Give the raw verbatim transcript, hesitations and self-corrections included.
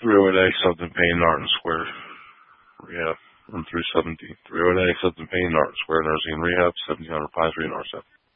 three oh eight A, Southern Payne, Norton Square. Rehab. one three seventy. three oh eight A, Southern Payne, Norton Square, Nursing and Rehab, seventeen hundred Pine Street, North.